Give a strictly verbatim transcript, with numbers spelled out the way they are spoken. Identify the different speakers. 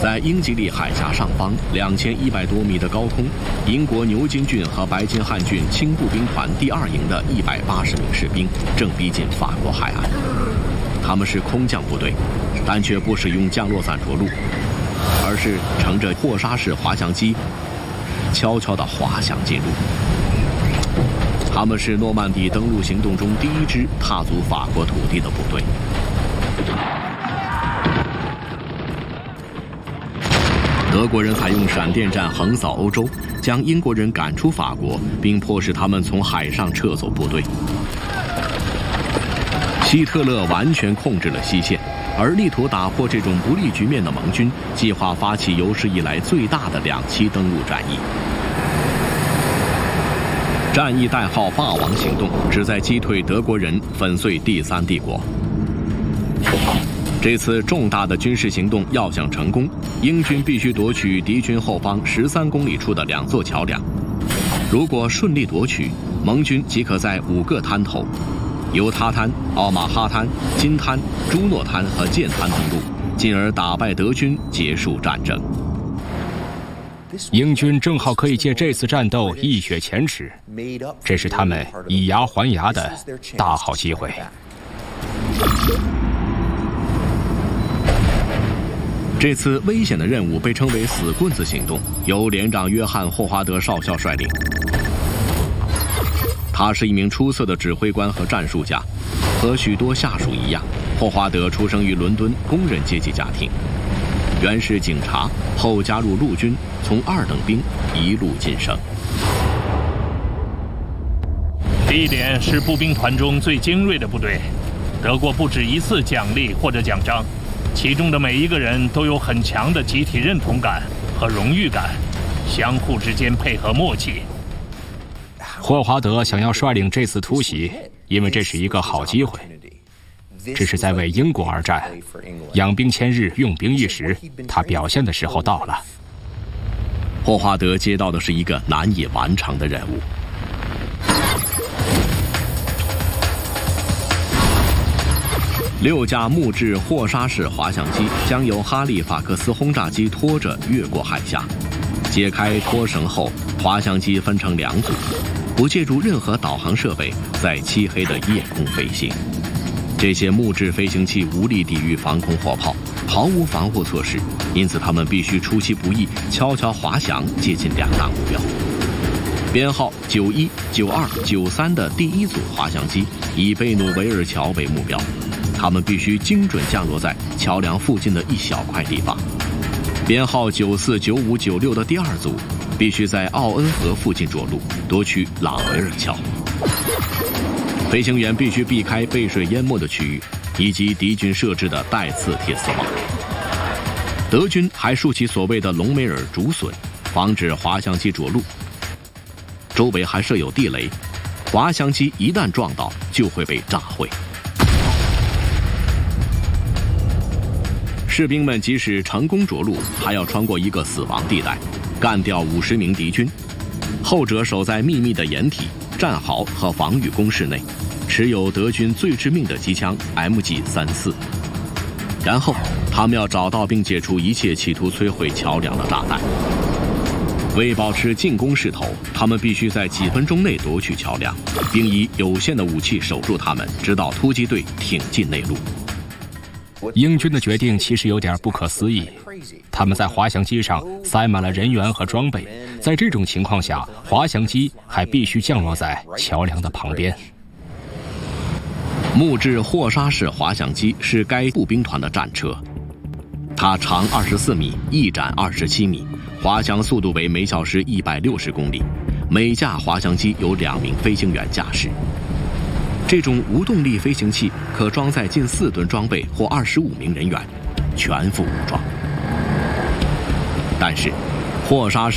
Speaker 1: 在英吉利海峡上方两千一百多米的高空，英国牛津郡和白金汉郡轻步兵团第二营的一百八十名士兵正逼近法国海岸。他们是空降部队，但却不使用降落伞着陆，而是乘着霍沙式滑翔机悄悄地滑翔进入。他们是诺曼底登陆行动中第一支踏足法国土地的部队。德国人还用闪电战横扫欧洲，将英国人赶出法国，并迫使他们从海上撤走部队。希特勒完全控制了西线，而力图打破这种不利局面的盟军计划发起有史以来最大的两栖登陆战役。战役代号“霸王行动”，旨在击退德国人，粉碎第三帝国。这次重大的军事行动要想成功，英军必须夺取敌军后方十三公里处的两座桥梁。如果顺利夺取，盟军即可在五个滩头——犹他滩、奥马哈滩、金滩、朱诺滩和剑滩登陆，进而打败德军，结束战争。
Speaker 2: 英军正好可以借这次战斗一雪前耻，这是他们以牙还牙的大好机会。
Speaker 1: 这次危险的任务被称为“死棍子行动”，由连长约翰·霍华德少校率领。他是一名出色的指挥官和战术家，和许多下属一样，霍华德出生于伦敦工人阶级家庭，原是警察，后加入陆军，从二等兵一路晋升。
Speaker 3: 第一点是步兵团中最精锐的部队，得过不止一次奖励或者奖章。其中的每一个人都有很强的集体认同感和荣誉感，相互之间配合默契。
Speaker 2: 霍华德想要率领这次突袭，因为这是一个好机会。这是在为英国而战，养兵千日，用兵一时，他表现的时候到了。
Speaker 1: 霍华德接到的是一个难以完成的任务。六架木质霍沙式滑翔机将由哈利法克斯轰炸机拖着越过海峡。解开拖绳后，滑翔机分成两组，不借助任何导航设备，在漆黑的夜空飞行。这些木质飞行器无力抵御防空火炮，毫无防护措施，因此他们必须出其不意，悄悄滑翔接近两大目标。编号九一、九二、九三的第一组滑翔机以贝努维尔桥为目标，他们必须精准降落在桥梁附近的一小块地方。编号九四、九五、九六的第二组必须在奥恩河附近着陆，夺取朗维尔桥。飞行员必须避开被水淹没的区域，以及敌军设置的带刺铁丝网。德军还竖起所谓的隆美尔竹笋，防止滑翔机着陆。周围还设有地雷，滑翔机一旦撞到就会被炸毁。士兵们即使成功着陆，还要穿过一个死亡地带，干掉五十名敌军。后者守在秘密的掩体、战壕和防御工事内，持有德军最致命的机枪 M G 三四。然后他们要找到并解除一切企图摧毁桥梁的炸弹。为保持进攻势头，他们必须在几分钟内夺取桥梁，并以有限的武器守住它们，直到突击队挺进内陆。
Speaker 2: 英军的决定其实有点不可思议，他们在滑翔机上塞满了人员和装备，在这种情况下，滑翔机还必须降落在桥梁的旁边。
Speaker 1: 木质霍沙式滑翔机是该步兵团的战车，它长二十四米，翼展二十七米，滑翔速度为每小时一百六十公里，每架滑翔机有两名飞行员驾驶。这种无动力飞行器可装载近四吨装备或二十五名人员，全副武装。但是，霍沙式